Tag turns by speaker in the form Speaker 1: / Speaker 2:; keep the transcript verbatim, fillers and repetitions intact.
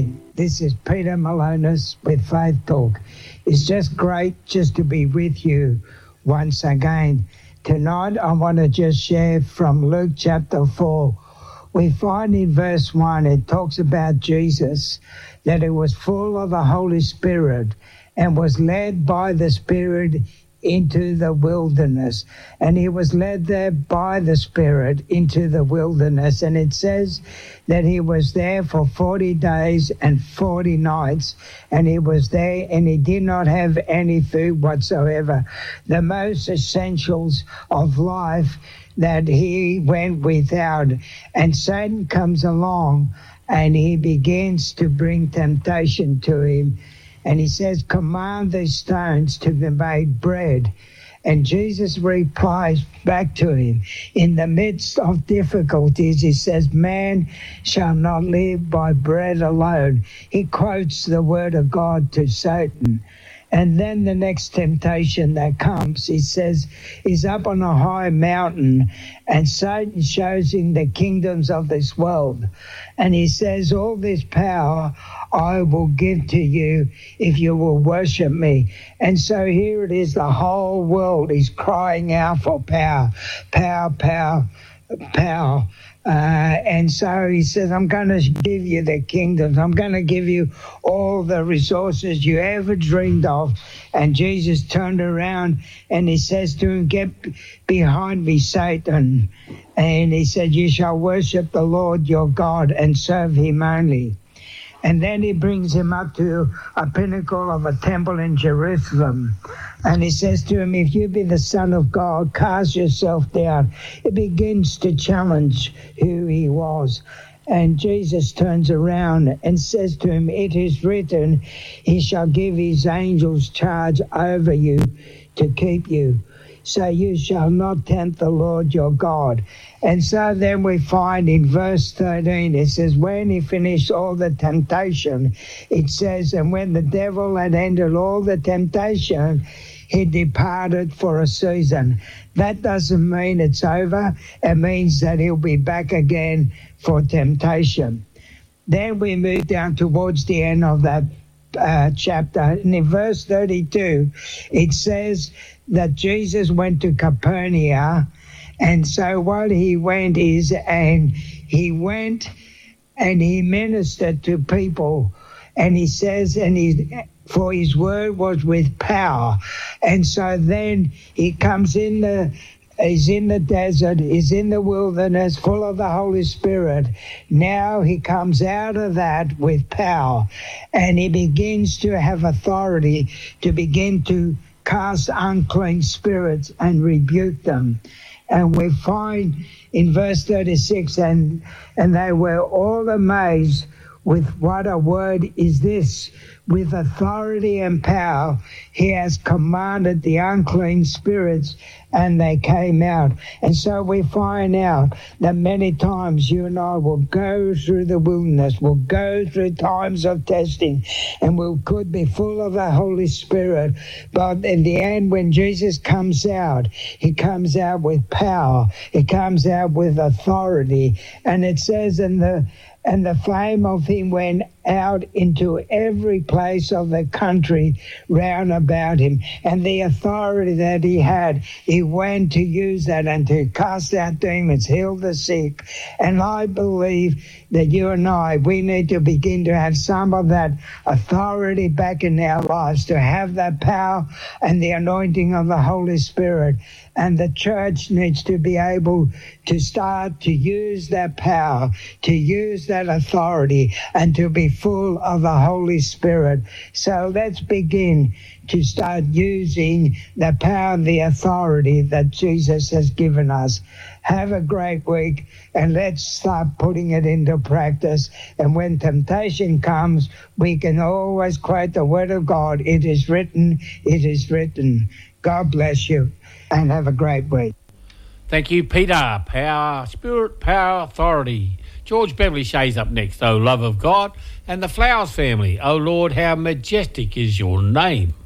Speaker 1: morning. This is Peter Malonis with Faith Talk. It's just great just to be with you once again. Tonight I want to just share from Luke chapter four. We find in verse one, it talks about Jesus, that he was full of the Holy Spirit and was led by the Spirit into the wilderness. And he was led there by the Spirit into the wilderness. And it says that he was there for forty days and forty nights. And he was there and he did not have any food whatsoever. The most essentials of life that he went without. And Satan comes along and he begins to bring temptation to him. And he says, command these stones to be made bread. And Jesus replies back to him. In the midst of difficulties, he says, man shall not live by bread alone. He quotes the word of God to Satan. And then the next temptation that comes, he says, he's up on a high mountain and Satan shows him the kingdoms of this world. And he says, all this power I will give to you if you will worship me. And so here it is, the whole world is crying out for power, power, power, power. Uh, and so he says, I'm going to give you the kingdoms. I'm going to give you all the resources you ever dreamed of. And Jesus turned around and he says to him, get behind me, Satan. And he said, you shall worship the Lord your God and serve him only. And then he brings him up to a pinnacle of a temple in Jerusalem. And he says to him, if you be the Son of God, cast yourself down. It begins to challenge who he was. And Jesus turns around and says to him, it is written, he shall give his angels charge over you to keep you. So you shall not tempt the Lord your God. And so then we find in verse thirteen, it says, when he finished all the temptation, it says, and when the devil had ended all the temptation, he departed for a season. That doesn't mean it's over. It means that he'll be back again for temptation. Then we move down towards the end of that uh, chapter. And in verse thirty-two, it says that Jesus went to Capernaum. And so what he went is, and he went and he ministered to people. And he says, and he, for his word was with power. And so then he comes in the, he's in the desert, he's in the wilderness, full of the Holy Spirit. Now he comes out of that with power. And he begins to have authority to begin to cast unclean spirits and rebuke them. And we find in verse thirty-six, and and they were all amazed with what a word is this. With authority and power, he has commanded the unclean spirits, and they came out. And so we find out that many times you and I will go through the wilderness, we'll go through times of testing, and we could be full of the Holy Spirit. But in the end, when Jesus comes out, he comes out with power. He comes out with authority. And it says in the And the fame of him went out into every place of the country round about him. And the authority that he had, he went to use that and to cast out demons, heal the sick. And I believe that you and I, we need to begin to have some of that authority back in our lives, to have that power and the anointing of the Holy Spirit. And the church needs to be able to start to use that power, to use that authority, and to be full of the Holy Spirit. So let's begin to start using the power and the authority that Jesus has given us. Have a great week, and let's start putting it into practice. And when temptation comes, we can always quote the word of God. It is written, it is written. God bless you, and have a great week.
Speaker 2: Thank you, Peter. Power, Spirit, Power, Authority. George Beverly Shea's up next. Oh, love of God. And the Flowers family. Oh, Lord, how majestic is your name.